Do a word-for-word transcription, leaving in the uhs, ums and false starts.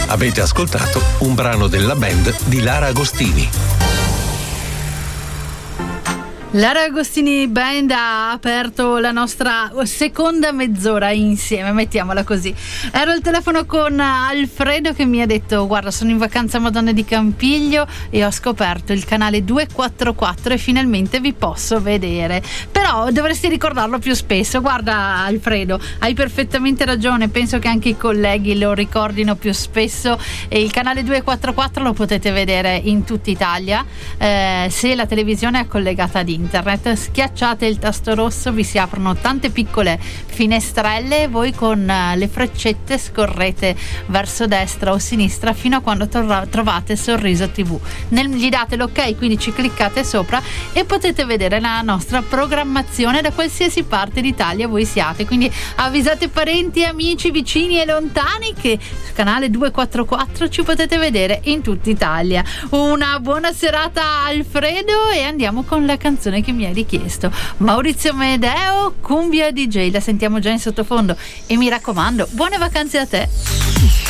Avete ascoltato un brano della band di Lara Agostini. Lara Agostini Band ha aperto la nostra seconda mezz'ora insieme, mettiamola così. Ero al telefono con Alfredo che mi ha detto: guarda, sono in vacanza a Madonna di Campiglio e ho scoperto il canale duecentoquarantaquattro e finalmente vi posso vedere. Però dovresti ricordarlo più spesso. Guarda Alfredo, hai perfettamente ragione, penso che anche i colleghi lo ricordino più spesso. E il canale duecentoquarantaquattro lo potete vedere in tutta Italia, eh, se la televisione è collegata ad internet. Schiacciate il tasto rosso, vi si aprono tante piccole finestrelle e voi con le freccette scorrete verso destra o sinistra fino a quando tro- trovate Sorriso tivù. Nel, gli date l'ok, quindi ci cliccate sopra e potete vedere la nostra programmazione da qualsiasi parte d'Italia voi siate. Quindi avvisate parenti, amici, vicini e lontani che sul canale duecentoquarantaquattro ci potete vedere in tutta Italia. Una buona serata Alfredo e andiamo con la canzone che mi hai richiesto. Maurizio Medeo, Cumbia D J, la sentiamo già in sottofondo e mi raccomando, buone vacanze a te.